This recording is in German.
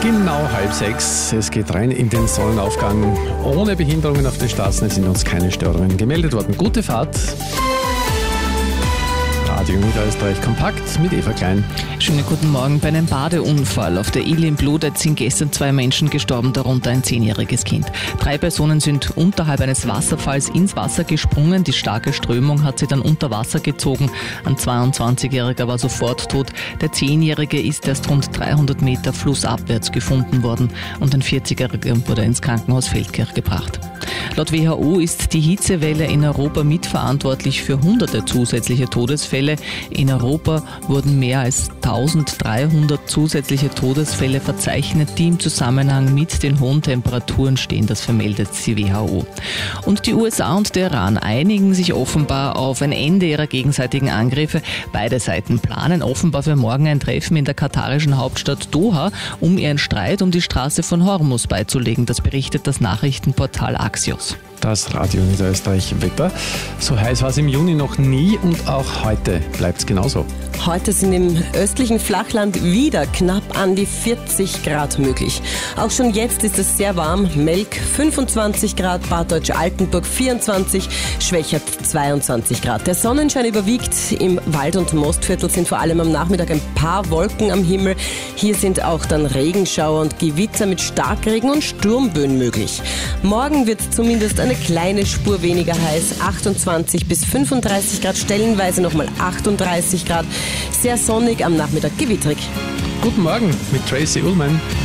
Genau 5:30. Es geht rein in den Sonnenaufgang. Ohne Behinderungen auf den Straßen sind uns keine Störungen gemeldet worden. Gute Fahrt. Radio Niederösterreich kompakt mit Eva Klein. Schönen guten Morgen. Bei einem Badeunfall auf der Ille in Blodeuth sind gestern 2 Menschen gestorben, darunter ein 10-jähriges Kind. 3 Personen sind unterhalb eines Wasserfalls ins Wasser gesprungen. Die starke Strömung hat sie dann unter Wasser gezogen. Ein 22-Jähriger war sofort tot. Der 10-Jährige ist erst rund 300 Meter flussabwärts gefunden worden und ein 40-Jähriger wurde ins Krankenhaus Feldkirch gebracht. Laut WHO ist die Hitzewelle in Europa mitverantwortlich für hunderte zusätzliche Todesfälle. In Europa wurden mehr als 1300 zusätzliche Todesfälle verzeichnet, die im Zusammenhang mit den hohen Temperaturen stehen, das vermeldet die WHO. Und die USA und der Iran einigen sich offenbar auf ein Ende ihrer gegenseitigen Angriffe. Beide Seiten planen offenbar für morgen ein Treffen in der katarischen Hauptstadt Doha, um ihren Streit um die Straße von Hormuz beizulegen. Das berichtet das Nachrichtenportal Axios. Das Radio Niederösterreich Wetter. So heiß war es im Juni noch nie und auch heute bleibt es genauso. Heute sind im östlichen Flachland wieder knapp an die 40 Grad möglich. Auch schon jetzt ist es sehr warm. Melk 25 Grad, Bad Deutsch-Altenburg 24, Schwächert 22 Grad. Der Sonnenschein überwiegt. Im Wald- und Mostviertel sind vor allem am Nachmittag ein paar Wolken am Himmel. Hier sind auch dann Regenschauer und Gewitter mit Starkregen und Sturmböen möglich. Morgen wird zumindest eine kleine Spur weniger heiß. 28 bis 35 Grad, stellenweise nochmal 38 Grad. Sehr sonnig, am Nachmittag gewittrig. Guten Morgen mit Tracy Ullmann.